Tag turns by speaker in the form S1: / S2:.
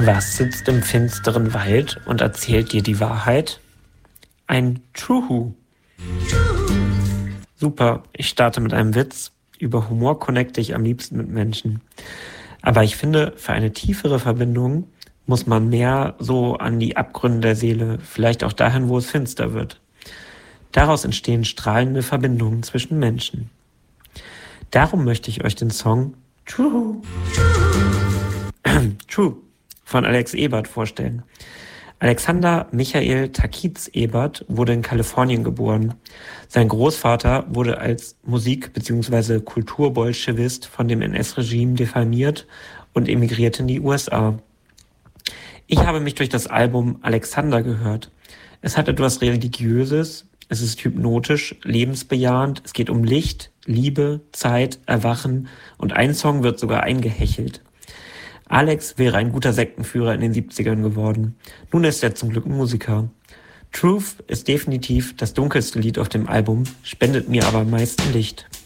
S1: Was sitzt im finsteren Wald und erzählt dir die Wahrheit? Ein Truhu. Super, ich starte mit einem Witz. Über Humor connecte ich am liebsten mit Menschen. Aber ich finde, für eine tiefere Verbindung muss man mehr so an die Abgründe der Seele, vielleicht auch dahin, wo es finster wird. Daraus entstehen strahlende Verbindungen zwischen Menschen. Darum möchte ich euch den Song True von Alex Ebert vorstellen. Alexander Michael Takiz Ebert wurde in Kalifornien geboren. Sein Großvater wurde als Musik- bzw. Kulturbolschewist von dem NS-Regime diffamiert und emigrierte in die USA. Ich habe mich durch das Album Alexander gehört. Es hat etwas Religiöses, es ist hypnotisch, lebensbejahend, es geht um Licht, Liebe, Zeit, Erwachen und ein Song wird sogar eingehechelt. Alex wäre ein guter Sektenführer in den 70ern geworden. Nun ist er zum Glück ein Musiker. Truth ist definitiv das dunkelste Lied auf dem Album, spendet mir aber am meisten Licht.